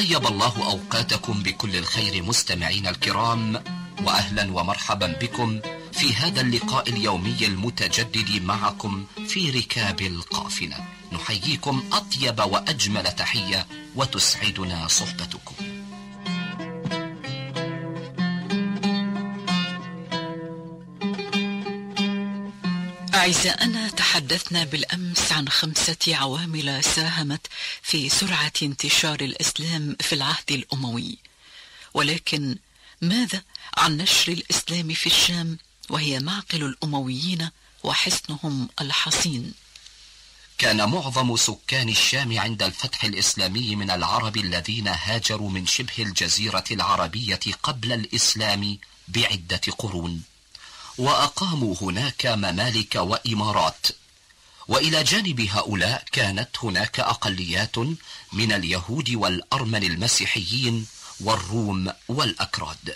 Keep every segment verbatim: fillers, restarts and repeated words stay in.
طيب الله أوقاتكم بكل الخير مستمعين الكرام، وأهلا ومرحبا بكم في هذا اللقاء اليومي المتجدد معكم في ركاب القافلة. نحييكم أطيب وأجمل تحية وتسعدنا صحبتكم. أعزائنا، تحدثنا بالأمس عن خمسة عوامل ساهمت في سرعة انتشار الإسلام في العهد الأموي، ولكن ماذا عن نشر الإسلام في الشام وهي معقل الأمويين وحصنهم الحصين؟ كان معظم سكان الشام عند الفتح الإسلامي من العرب الذين هاجروا من شبه الجزيرة العربية قبل الإسلام بعدة قرون، وأقاموا هناك ممالك وإمارات. وإلى جانب هؤلاء كانت هناك أقليات من اليهود والأرمن المسيحيين والروم والأكراد.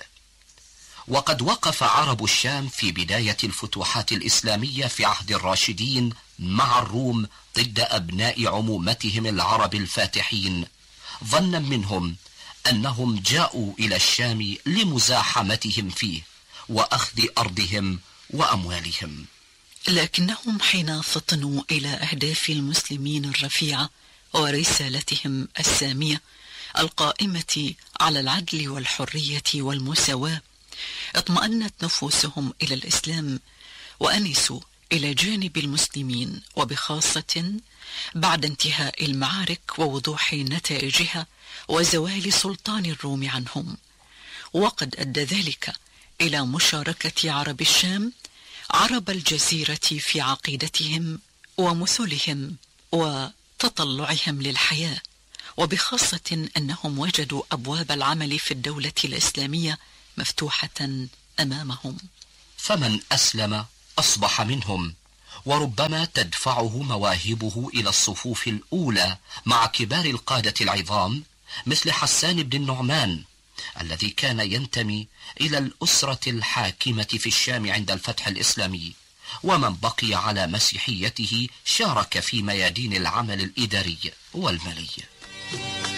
وقد وقف عرب الشام في بداية الفتوحات الإسلامية في عهد الراشدين مع الروم ضد أبناء عمومتهم العرب الفاتحين، ظنا منهم أنهم جاءوا إلى الشام لمزاحمتهم فيه وأخذ أرضهم وأموالهم. لكنهم حين فطنوا إلى أهداف المسلمين الرفيعة ورسالتهم السامية القائمة على العدل والحرية والمساواة، اطمأنت نفوسهم إلى الإسلام وأنسوا إلى جانب المسلمين، وبخاصة بعد انتهاء المعارك ووضوح نتائجها وزوال سلطان الروم عنهم. وقد أدى ذلك إلى مشاركة عرب الشام عرب الجزيرة في عقيدتهم ومثلهم وتطلعهم للحياة، وبخاصة أنهم وجدوا أبواب العمل في الدولة الإسلامية مفتوحة أمامهم. فمن أسلم أصبح منهم، وربما تدفعه مواهبه إلى الصفوف الأولى مع كبار القادة العظام مثل حسان بن النعمان الذي كان ينتمي إلى الأسرة الحاكمة في الشام عند الفتح الإسلامي، ومن بقي على مسيحيته شارك في ميادين العمل الإداري والمالي.